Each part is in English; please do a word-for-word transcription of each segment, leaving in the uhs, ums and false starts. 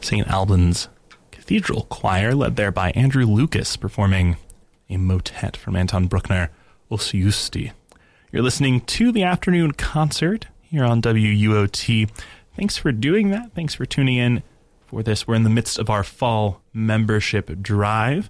Saint Albans Cathedral Choir, led there by Andrew Lucas, performing a motet from Anton Bruckner, Ossiusti. You're listening to the afternoon concert here on W U O T. Thanks for doing that. Thanks for tuning in for this. We're in the midst of our fall membership drive.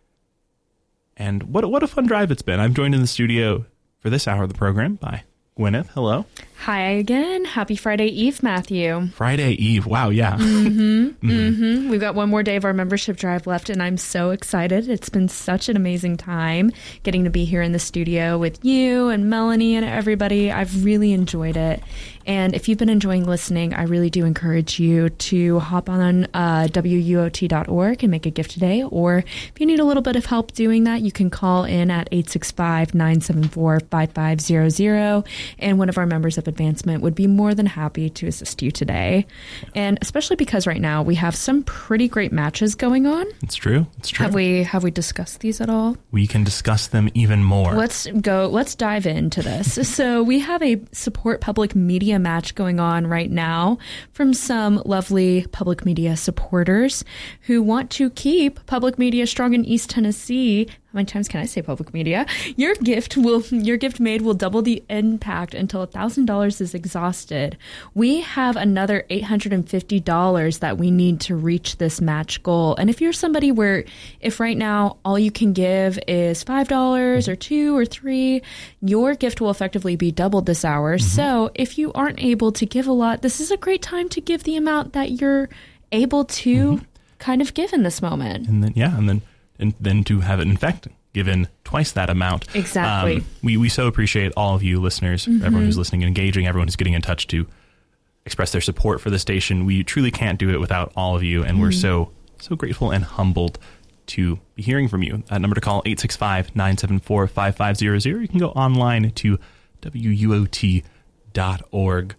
And what, what a fun drive it's been. I'm joined in the studio for this hour of the program by Gwyneth. Hello. Hi again. Happy Friday Eve, Matthew. Friday Eve. Wow, yeah. Mm-hmm. mm-hmm. Mm-hmm. We've got one more day of our membership drive left, and I'm so excited. It's been such an amazing time getting to be here in the studio with you and Melanie and everybody. I've really enjoyed it. And if you've been enjoying listening, I really do encourage you to hop on uh, W U O T dot org and make a gift today. Or if you need a little bit of help doing that, you can call in at eight six five, nine seven four, five five zero zero. And one of our members of Advancement would be more than happy to assist you today. And especially because right now we have some pretty great matches going on. It's true. It's true. Have we have we discussed these at all? We can discuss them even more. Let's go. Let's dive into this. So we have a support public media match going on right now from some lovely public media supporters who want to keep public media strong in East Tennessee. How many times can I say public media? Your gift will, your gift made will double the impact until one thousand dollars is exhausted. We have another eight hundred fifty dollars that we need to reach this match goal. And if you're somebody where, if right now all you can give is five dollars or two or three, your gift will effectively be doubled this hour. Mm-hmm. So if you aren't able to give a lot, this is a great time to give the amount that you're able to mm-hmm. kind of give in this moment. And then, yeah, and then and then to have it, in fact, given twice that amount. Exactly. Um, we, we so appreciate all of you listeners, mm-hmm. everyone who's listening and engaging, everyone who's getting in touch to express their support for the station. We truly can't do it without all of you, and mm-hmm. we're so, so grateful and humbled to be hearing from you. That number to call, eight six five, nine seven four, five five zero zero. You can go online to W U O T dot org.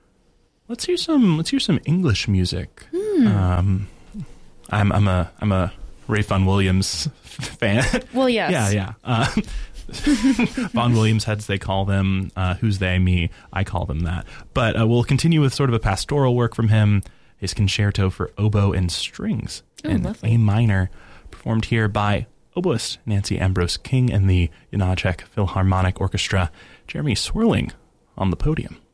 Let's hear some, let's hear some English music. Mm. Um, I'm, I'm a, I'm a Ray Vaughan Williams fan. Well, yes. yeah, yeah. Uh, Vaughan Williams heads, they call them. Uh, who's they, me? I call them that. But uh, we'll continue with sort of a pastoral work from him, his concerto for oboe and strings oh, in lovely. A minor, performed here by oboist Nancy Ambrose King and the Janacek Philharmonic Orchestra. Jeremy Swirling on the podium.